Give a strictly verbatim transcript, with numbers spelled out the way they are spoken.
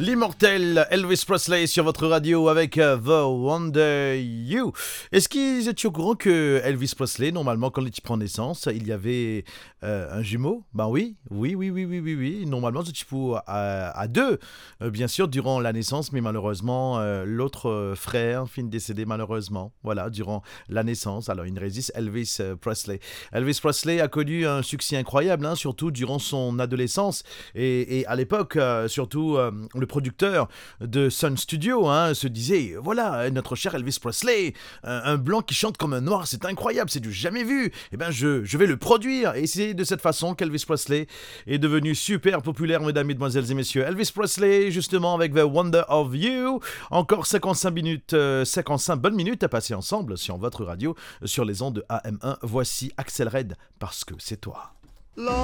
L'immortel Elvis Presley sur votre radio avec uh, The Wonder You. Est-ce qu'ils étaient au courant que Elvis Presley, normalement, quand il prend naissance, il y avait euh, un jumeau? Ben oui, oui, oui, oui, oui, oui, oui. Normalement, c'est tipo à, à deux, euh, bien sûr, durant la naissance, mais malheureusement, euh, l'autre euh, frère finit décédé malheureusement. Voilà, durant la naissance. Alors, il résiste Elvis euh, Presley. Elvis Presley a connu un succès incroyable, hein, surtout durant son adolescence et, et à l'époque, euh, surtout euh, le producteur de Sun Studio hein, se disait voilà notre cher Elvis Presley, un, un blanc qui chante comme un noir, c'est incroyable, c'est du jamais vu. Et ben je, je vais le produire. Et c'est de cette façon qu'Elvis Presley est devenu super populaire, mesdames, mesdemoiselles et messieurs. Elvis Presley justement avec The Wonder of You. Encore cinquante-cinq minutes, euh, cinquante-cinq bonnes minutes à passer ensemble sur votre radio, sur les ondes de A M un. Voici Axel Red parce que c'est toi.